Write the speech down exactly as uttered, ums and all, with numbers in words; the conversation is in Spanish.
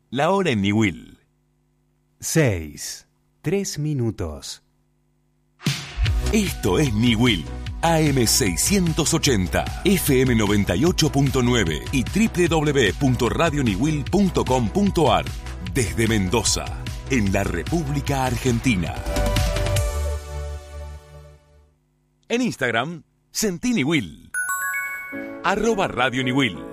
La hora en Niwil. seis. Tres minutos. Esto es Niwil. A M seiscientos ochenta, F M noventa y ocho punto nueve y doble u doble u doble u punto radio niwil punto com punto a r. Desde Mendoza, en la República Argentina. En Instagram, Sentí Niwil. Arroba Radio Niwil.